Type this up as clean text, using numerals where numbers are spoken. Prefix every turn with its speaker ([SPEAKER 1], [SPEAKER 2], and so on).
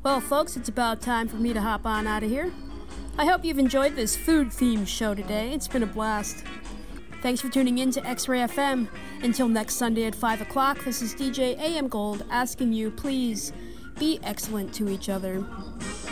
[SPEAKER 1] Well, folks, it's about time for me to hop on out of here. I hope you've enjoyed this food-themed show today. It's been a blast. Thanks for tuning in to X-Ray FM. Until next Sunday at 5 o'clock, this is DJ AM Gold asking you, please, be excellent to each other.